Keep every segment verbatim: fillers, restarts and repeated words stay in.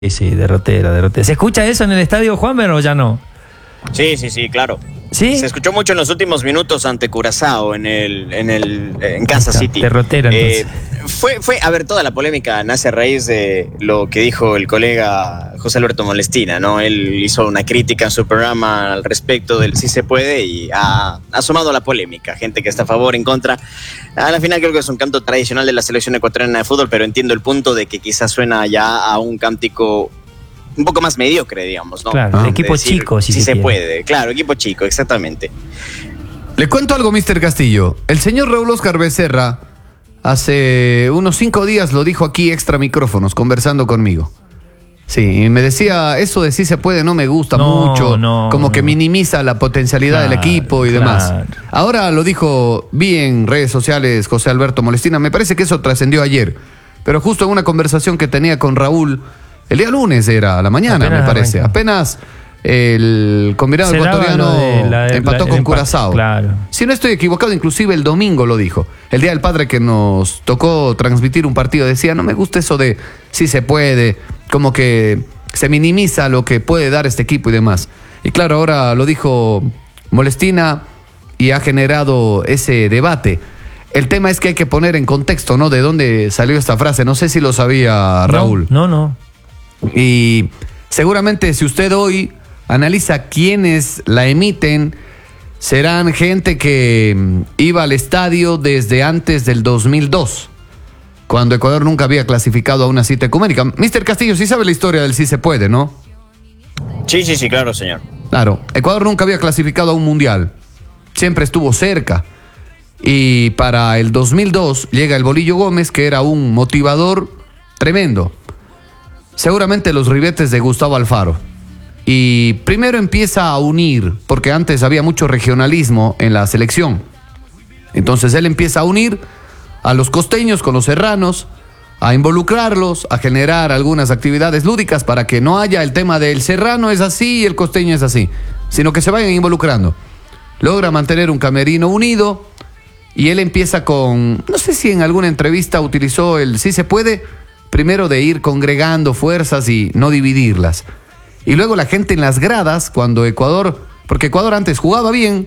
Sí, sí, derrotera, derrotera. ¿Se escucha eso en el estadio, Juanber, o ya no? Sí, sí, sí, claro. ¿Sí? Se escuchó mucho en los últimos minutos ante Curazao en el en el en Kansas City. Derrotera, entonces. Eh, fue fue a ver, toda la polémica nace a raíz de lo que dijo el colega José Alberto Molestina, ¿no? Él hizo una crítica en su programa al respecto del si se puede y ha, ha sumado la polémica, gente que está a favor, en contra. A la final creo que es un canto tradicional de la selección ecuatoriana de fútbol, pero entiendo el punto de que quizás suena ya a un cántico un poco más mediocre, digamos, ¿no? Claro, ah, equipo decir, chico, si si se, se quiere. puede. Claro, equipo chico, exactamente. Le cuento algo, mister Castillo. El señor Raúl Oscar Becerra hace unos cinco días lo dijo aquí extra micrófonos, conversando conmigo. Sí, y me decía, eso de sí se puede no me gusta no, mucho, no, como no. que minimiza la potencialidad claro, del equipo y claro. demás. Ahora lo dijo, vi en redes sociales José Alberto Molestina, me parece que eso trascendió ayer, pero justo en una conversación que tenía con Raúl, el día lunes era, a la mañana Apenas me parece, arrancó. apenas el combinado Se daba ecuatoriano lo de la- empató la- con el empate, Curazao. claro. Si no estoy equivocado, inclusive el domingo lo dijo. El Día del Padre que nos tocó transmitir un partido decía, no me gusta eso de si se puede, como que se minimiza lo que puede dar este equipo y demás. Y claro, ahora lo dijo Molestina y ha generado ese debate. El tema es que hay que poner en contexto, ¿no? De dónde salió esta frase. No sé si lo sabía Raúl. No, no. no. Y seguramente si usted hoy analiza quiénes la emiten, serán gente que mm, iba al estadio desde antes del dos mil dos, cuando Ecuador nunca había clasificado a una cita ecuménica. mister Castillo, sí sabe la historia del sí se puede, ¿no? Sí, sí, sí, claro, señor. Claro, Ecuador nunca había clasificado a un mundial, siempre estuvo cerca. Y para el dos mil dos llega el Bolillo Gómez, que era un motivador tremendo. Seguramente los ribetes de Gustavo Alfaro. Y primero empieza a unir, porque antes había mucho regionalismo en la selección. Entonces él empieza a unir a los costeños con los serranos, a involucrarlos, a generar algunas actividades lúdicas para que no haya el tema del serrano es así y el costeño es así, sino que se vayan involucrando. Logra mantener un camerino unido y él empieza con, no sé si en alguna entrevista utilizó el sí se puede, primero de ir congregando fuerzas y no dividirlas. Y luego la gente en las gradas, cuando Ecuador, porque Ecuador antes jugaba bien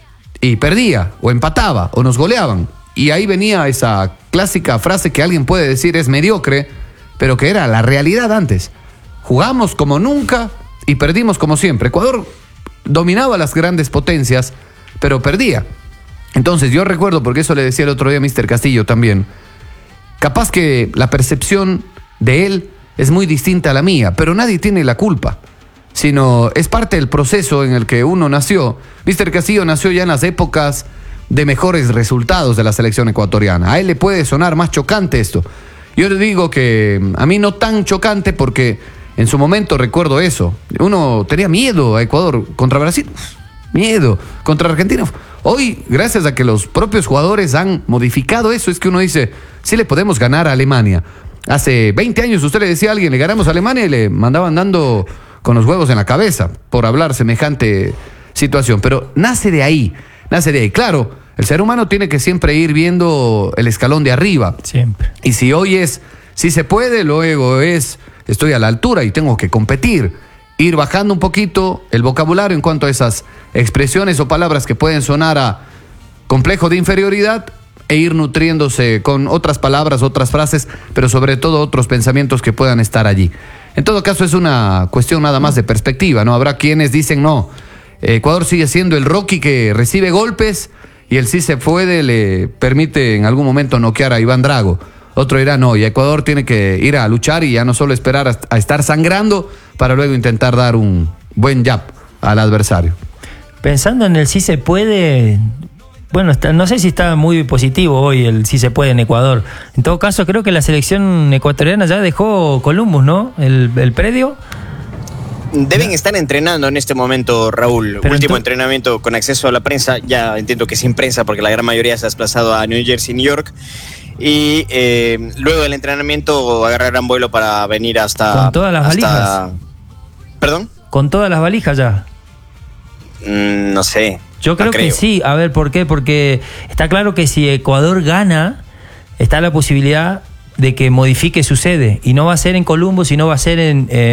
y perdía, o empataba, o nos goleaban. Y ahí venía esa clásica frase que alguien puede decir es mediocre, pero que era la realidad antes. Jugamos como nunca y perdimos como siempre. Ecuador dominaba las grandes potencias, pero perdía. Entonces yo recuerdo, porque eso le decía el otro día a mister Castillo también, capaz que la percepción de él es muy distinta a la mía, pero nadie tiene la culpa, sino es parte del proceso en el que uno nació. mister Castillo nació ya en las épocas de mejores resultados de la selección ecuatoriana. A él le puede sonar más chocante esto. Yo le digo que a mí no tan chocante porque en su momento recuerdo eso. Uno tenía miedo a Ecuador contra Brasil, miedo contra Argentina. Hoy, gracias a que los propios jugadores han modificado eso, es que uno dice, sí le podemos ganar a Alemania. Hace veinte años usted le decía a alguien, le ganamos a Alemania y le mandaban dando con los huevos en la cabeza por hablar semejante situación. Pero nace de ahí, nace de ahí. Claro, el ser humano tiene que siempre ir viendo el escalón de arriba. Siempre. Y si hoy es, si se puede, luego es, estoy a la altura y tengo que competir. Ir bajando un poquito el vocabulario en cuanto a esas expresiones o palabras que pueden sonar a complejo de inferioridad e ir nutriéndose con otras palabras, otras frases, pero sobre todo otros pensamientos que puedan estar allí. En todo caso es una cuestión nada más de perspectiva, ¿no? Habrá quienes dicen, no, Ecuador sigue siendo el Rocky que recibe golpes y el sí se puede le permite en algún momento noquear a Iván Drago. Otro dirá, no, y Ecuador tiene que ir a luchar y ya no solo esperar a, a estar sangrando para luego intentar dar un buen jab al adversario. Pensando en el sí se puede, bueno, está, no sé si está muy positivo hoy el sí se puede en Ecuador. En todo caso, creo que la selección ecuatoriana ya dejó Columbus, ¿no? El, el predio. Deben estar entrenando en este momento, Raúl. Pero Último ento- entrenamiento con acceso a la prensa. Ya entiendo que sin prensa porque la gran mayoría se ha desplazado a New Jersey, New York. Y eh, luego del entrenamiento agarrarán vuelo para venir hasta... Con todas las hasta- valijas. ¿Perdón? Con todas las valijas ya. Mm, no sé. Yo creo no que creo. sí. A ver, ¿por qué? Porque está claro que si Ecuador gana, está la posibilidad de que modifique su sede. Y no va a ser en Columbus, sino va a ser en... en